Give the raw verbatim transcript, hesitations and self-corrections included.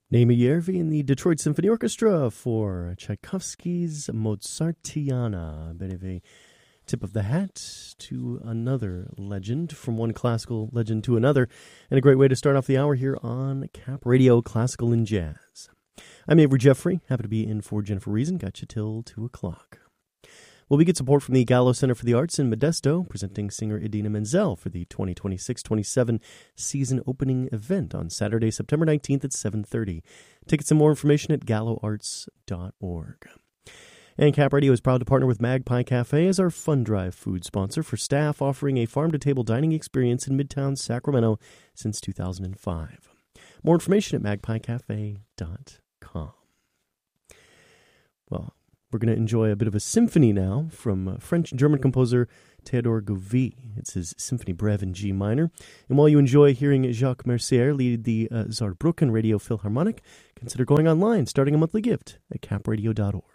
Naima Yervi and the Detroit Symphony Orchestra for Tchaikovsky's Mozartiana. A bit of a tip of the hat to another legend, from one classical legend to another, and a great way to start off the hour here on Cap Radio Classical and Jazz. I'm Avery Jeffrey, happy to be in for Jennifer Reason, got you till two o'clock. Well, we get support from the Gallo Center for the Arts in Modesto, presenting singer Idina Menzel for the twenty twenty-six twenty-seven season opening event on Saturday, September nineteenth at seven thirty. Tickets and more information at gallo arts dot org. And Cap Radio is proud to partner with Magpie Cafe as our Fund Drive food sponsor for staff offering a farm-to-table dining experience in Midtown Sacramento since two thousand five. More information at magpie cafe dot com. Well, we're going to enjoy a bit of a symphony now from French and German composer Theodore Govy. It's his Symphony Breve in G minor. And while you enjoy hearing Jacques Mercier lead the uh, Saarbrücken Radio Philharmonic, consider going online, starting a monthly gift at cap radio dot org.